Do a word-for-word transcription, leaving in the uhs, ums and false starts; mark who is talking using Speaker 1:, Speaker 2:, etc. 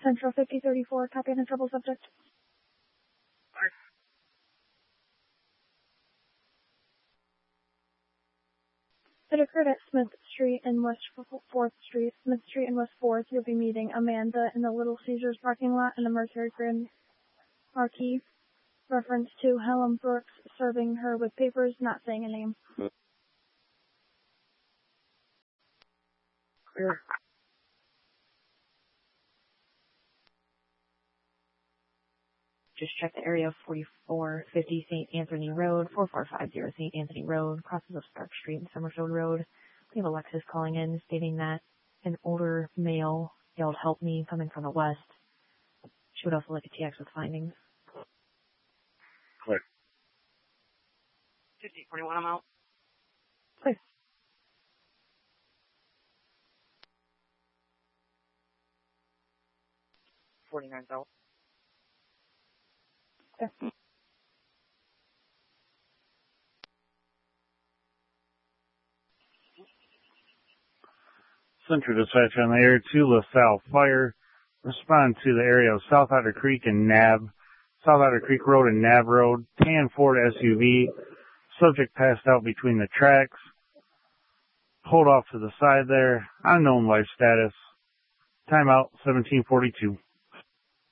Speaker 1: Central fifty thirty-four, copy on the trouble subject. It occurred at Smith Street and West fourth Street. Smith Street and West fourth, you'll be meeting Amanda in the Little Caesars parking lot in the Mercury Grand Marquis. Reference to Helen Brooks serving her with papers, not saying a name.
Speaker 2: Clear. Just check the area of forty-four fifty Saint Anthony Road, four four five zero Saint Anthony Road, crosses of Stark Street and Summerfield Road. We have Alexis calling in stating that an older male yelled, "Help me," coming from the west. She would also like a T X with findings.
Speaker 3: Clear.
Speaker 2: fifty forty-one, I'm out.
Speaker 1: Clear.
Speaker 2: forty-nine's out.
Speaker 1: Clear.
Speaker 3: Central Dispatch on the air to LaSalle Fire. Respond to the area of South Otter Creek and Nab. South Otter Creek Road and Nab Road. Tan Ford S U V. Subject passed out between the tracks. Pulled off to the side there. Unknown life status. Timeout seventeen forty-two.